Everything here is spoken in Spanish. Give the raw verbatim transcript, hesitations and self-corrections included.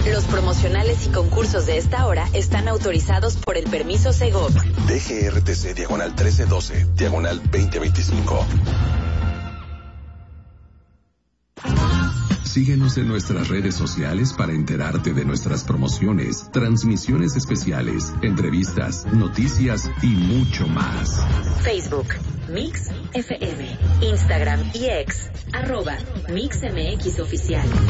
Los promocionales y concursos de esta hora están autorizados por el permiso Segov. D G R T C diagonal trece doce, diagonal veinte veinticinco. Síguenos en nuestras redes sociales para enterarte de nuestras promociones, transmisiones especiales, entrevistas, noticias y mucho más. Facebook, Mix F M, Instagram y X, arroba Mix M X Oficial.